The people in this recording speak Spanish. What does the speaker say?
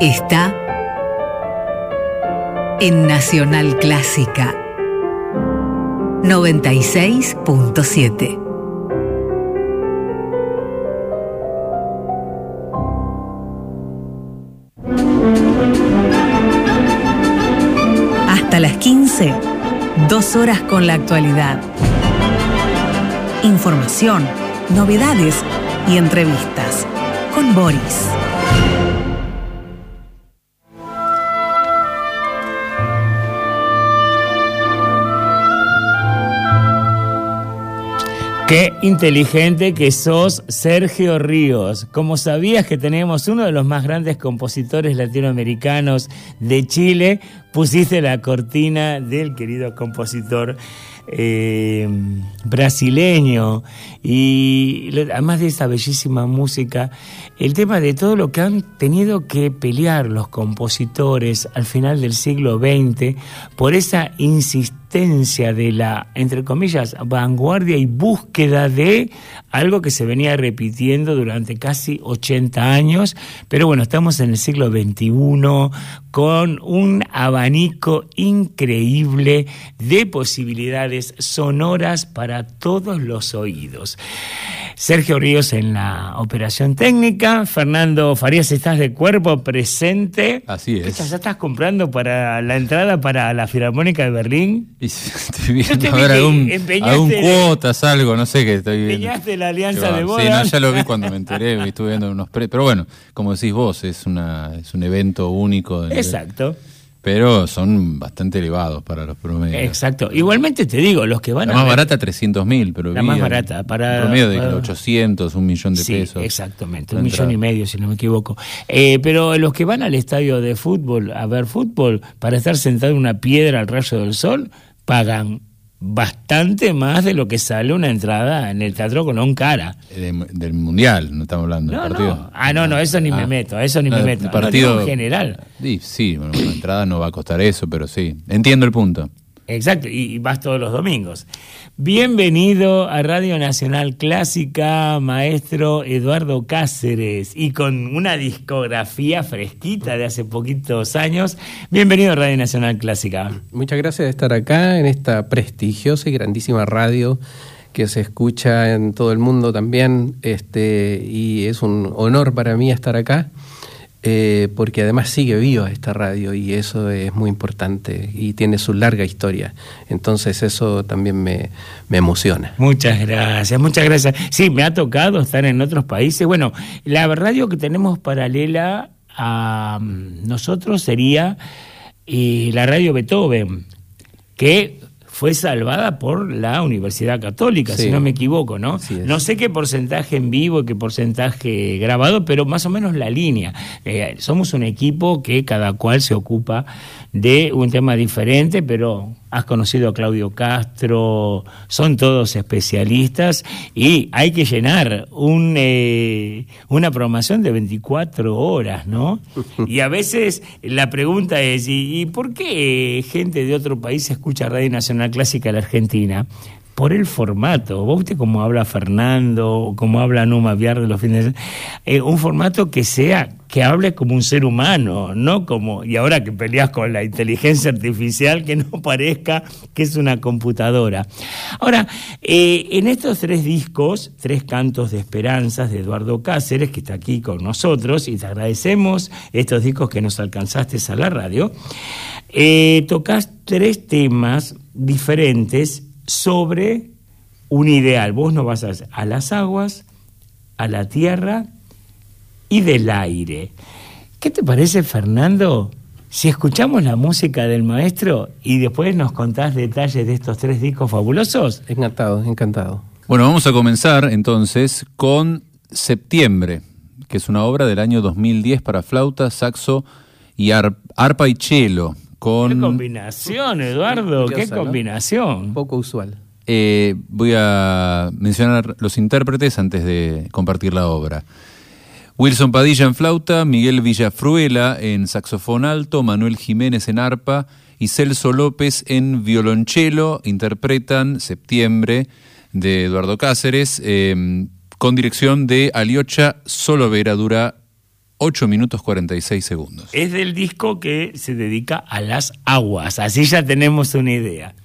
Está en Nacional Clásica 96.7. Hasta las 15, 2 horas con la actualidad. Información, novedades y entrevistas con Boris. Qué inteligente que sos, Sergio Ríos. Como sabías que tenemos uno de los más grandes compositores latinoamericanos de Chile, pusiste la cortina del querido compositor brasileño. Y además de esa bellísima música, el tema de todo lo que han tenido que pelear los compositores al final del siglo XX por esa insistencia de la, entre comillas, vanguardia y búsqueda de algo que se venía repitiendo durante casi 80 años, pero bueno, estamos en el siglo XXI con un abanico increíble de posibilidades sonoras para todos los oídos. Sergio Ríos en la operación técnica, Fernando Farías, ¿estás de cuerpo presente? Así es. ¿Ya estás comprando para la entrada para la Filarmónica de Berlín? Y estoy viendo a ver algún cuotas, algo, no sé qué estoy viendo. Empeñaste la alianza de boda. Sí, no, ya lo vi cuando me enteré, estuve viendo unos pero bueno, como decís vos, es un evento único. Exacto. Pero son bastante elevados para los promedios. Exacto. Igualmente te digo, los que van la más barata 300.000, pero la más barata para promedio de 800, 1 millón de pesos. Exactamente, 1,5 millones, si no me equivoco. Pero los que van al estadio de fútbol a ver fútbol para estar sentado en una piedra al rayo del sol pagan bastante más de lo que sale una entrada en el Teatro Colón cara. Del Mundial, no estamos hablando del partido. No, eso ni me meto, me meto. El partido en general. Sí, bueno, una entrada no va a costar eso, pero sí, entiendo el punto. Exacto, y vas todos los domingos. Bienvenido a Radio Nacional Clásica, maestro Eduardo Cáceres, y con una discografía fresquita de hace poquitos años. Bienvenido a Radio Nacional Clásica. Muchas gracias de estar acá en esta prestigiosa y grandísima radio que se escucha en todo el mundo también, y es un honor para mí estar acá. Porque además sigue viva esta radio y eso es muy importante y tiene su larga historia, entonces eso también me emociona. Muchas gracias. Sí, me ha tocado estar en otros países. Bueno, la radio que tenemos paralela a nosotros sería la radio Beethoven, que fue salvada por la Universidad Católica, sí, si no me equivoco, ¿no? No sé qué porcentaje en vivo y qué porcentaje grabado, pero más o menos la línea. Somos un equipo que cada cual se ocupa de un tema diferente, pero has conocido a Claudio Castro, son todos especialistas y hay que llenar una programación de 24 horas, ¿no? Y a veces la pregunta es, ¿y por qué gente de otro país escucha Radio Nacional Clásica en la Argentina? Por el formato. Vos viste cómo habla Fernando, cómo habla Numa Viar de los fines de semana. Un formato que hable como un ser humano, no como, y ahora que peleas con la inteligencia artificial, que no parezca que es una computadora. Ahora, en estos 3 discos, 3 cantos de esperanzas de Eduardo Cáceres, que está aquí con nosotros, y te agradecemos estos discos que nos alcanzaste a la radio, tocas 3 temas diferentes sobre un ideal. Vos no vas a las aguas, a la tierra y del aire. ¿Qué te parece, Fernando, si escuchamos la música del maestro y después nos contás detalles de estos 3 discos fabulosos? Encantado. Bueno, vamos a comenzar entonces con Septiembre, que es una obra del año 2010 para flauta, saxo y arpa y cello. ¡Qué combinación, Eduardo! ¡Qué combinación! ¿No? Poco usual. Voy a mencionar los intérpretes antes de compartir la obra. Wilson Padilla en flauta, Miguel Villafruela en saxofón alto, Manuel Jiménez en arpa y Celso López en violonchelo. Interpretan Septiembre de Eduardo Cáceres, con dirección de Aliocha Soloveradura 8 minutos 46 segundos. Es del disco que se dedica a las aguas, así ya tenemos una idea.